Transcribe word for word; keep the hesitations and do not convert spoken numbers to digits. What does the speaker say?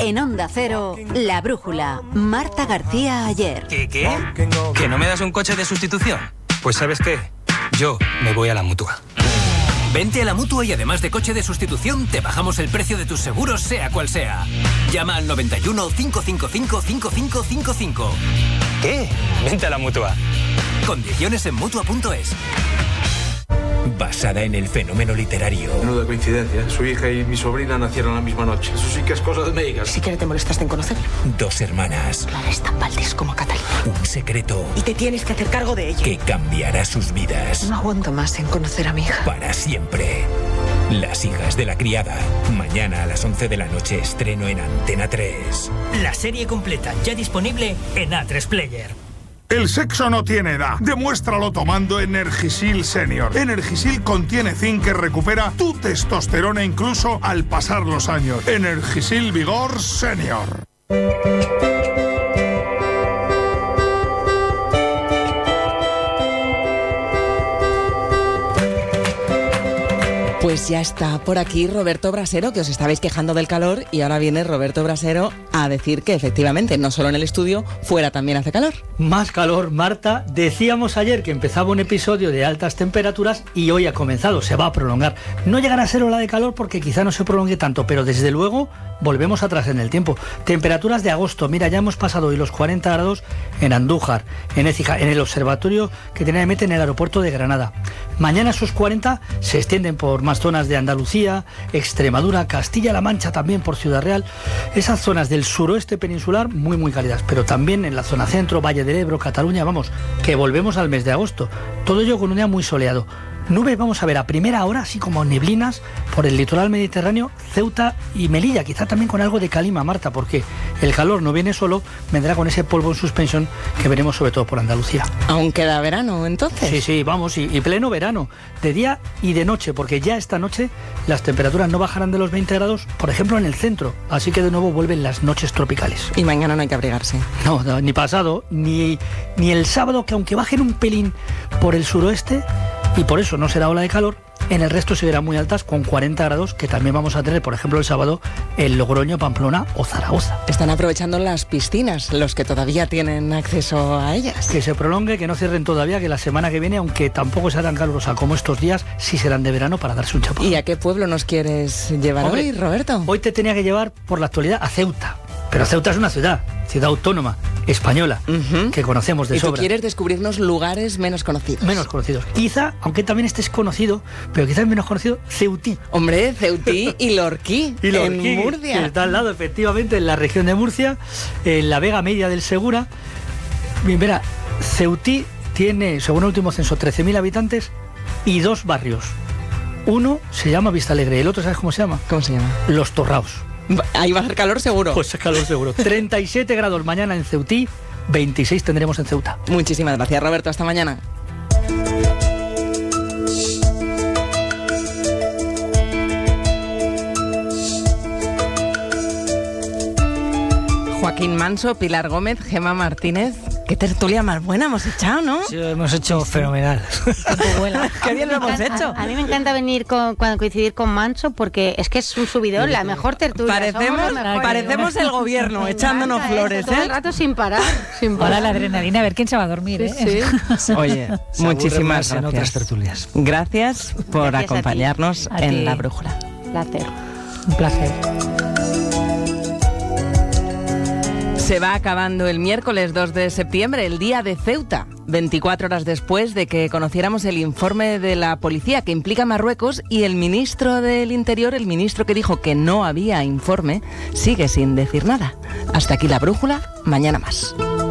En Onda Cero, La Brújula, Marta García Ayer. ¿Qué, qué? ¿Que no me das un coche de sustitución? Pues ¿sabes qué? Yo me voy a la Mutua. Vente a la Mutua y además de coche de sustitución, te bajamos el precio de tus seguros, sea cual sea. Llama al noventa y uno, cinco cinco cinco, cinco cinco cinco cinco. ¿Qué? Vente a la Mutua. Condiciones en Mutua punto es. Basada en el fenómeno literario. Menuda coincidencia. Su hija y mi sobrina nacieron la misma noche. Eso sí que es cosa de médicas. Si siquiera te molestaste en conocerlo. Dos hermanas. Clara es tan valdés como Catalina. Un secreto. Y te tienes que hacer cargo de ello. Que cambiará sus vidas. No aguanto más en conocer a mi hija. Para siempre. Las hijas de la criada. Mañana a las once de la noche estreno en Antena tres. La serie completa ya disponible en A tres Player. El sexo no tiene edad. Demuéstralo tomando Energisil Senior. Energisil contiene zinc que recupera tu testosterona incluso al pasar los años. Energisil Vigor Senior. Pues ya está por aquí Roberto Brasero, que os estabais quejando del calor, y ahora viene Roberto Brasero a decir que efectivamente, no solo en el estudio, fuera también hace calor. Más calor, Marta. Decíamos ayer que empezaba un episodio de altas temperaturas y hoy ha comenzado, se va a prolongar. No llegará a ser ola de calor porque quizá no se prolongue tanto, pero desde luego volvemos atrás en el tiempo. Temperaturas de agosto, mira, ya hemos pasado hoy los cuarenta grados en Andújar, en Écija, en el observatorio que tiene en el aeropuerto de Granada. Mañana esos cuarenta se extienden por más zonas de Andalucía, Extremadura, Castilla-La Mancha, también por Ciudad Real. Esas zonas del suroeste peninsular muy muy cálidas, pero también en la zona centro, Valle del Ebro, Cataluña, vamos, que volvemos al mes de agosto. Todo ello con un día muy soleado. Nubes vamos a ver a primera hora, así como neblinas, por el litoral mediterráneo, Ceuta y Melilla, quizá también con algo de calima, Marta, porque el calor no viene solo, vendrá con ese polvo en suspensión que veremos sobre todo por Andalucía. ¿Aún queda verano, entonces? Sí, sí, vamos, y, y pleno verano, de día y de noche, porque ya esta noche las temperaturas no bajarán de los veinte grados, por ejemplo, en el centro, así que de nuevo vuelven las noches tropicales. Y mañana no hay que abrigarse. No, no ni pasado, ni, ni el sábado, que aunque bajen un pelín por el suroeste, y por eso no será ola de calor, en el resto seguirán muy altas con cuarenta grados, que también vamos a tener, por ejemplo, el sábado en Logroño, Pamplona o Zaragoza. Están aprovechando las piscinas, los que todavía tienen acceso a ellas. Que se prolongue, que no cierren todavía, que la semana que viene, aunque tampoco sea tan calurosa como estos días, sí serán de verano para darse un chapón. ¿Y a qué pueblo nos quieres llevar Hombre, hoy, Roberto? Hoy te tenía que llevar, por la actualidad, a Ceuta. Pero Ceuta es una ciudad, ciudad autónoma, española, uh-huh. que conocemos de ¿Y sobra. ¿Y tú quieres descubrirnos lugares menos conocidos? Menos conocidos. Quizá, aunque también estés conocido, pero quizás menos conocido, Ceutí. Hombre, Ceutí y Lorquí, y Lorquí, en Murcia. Que está al lado, efectivamente, en la región de Murcia, en la Vega Media del Segura. Mira, Ceutí tiene, según el último censo, trece mil habitantes y dos barrios. Uno se llama Vista Alegre, el otro, ¿sabes cómo se llama? ¿Cómo se llama? Los Torraos. Ahí va a ser calor seguro. Pues es calor seguro. treinta y siete grados mañana en Ceutí, veintiséis tendremos en Ceuta. Muchísimas gracias, Roberto. Hasta mañana. Joaquín Manso, Pilar Gómez, Gemma Martínez. Qué tertulia más buena hemos echado, ¿no? Sí, hemos hecho sí, fenomenal. Qué bien lo hemos hecho. A, a mí me encanta venir con, cuando coincidir con Manso porque es que es un subidón, la mejor tertulia. Parecemos, parecemos el gobierno echándonos flores, todo ¿eh? el rato sin parar, sin parar. Hola, la adrenalina, a ver quién se va a dormir, sí, ¿eh? Sí. Oye, se muchísimas gracias. En otras tertulias. Gracias por gracias acompañarnos a ti. A en ti. La Brújula. Placer. Un placer. Se va acabando el miércoles dos de septiembre, el día de Ceuta, veinticuatro horas después de que conociéramos el informe de la policía que implica a Marruecos, y el ministro del Interior, el ministro que dijo que no había informe, sigue sin decir nada. Hasta aquí La Brújula, mañana más.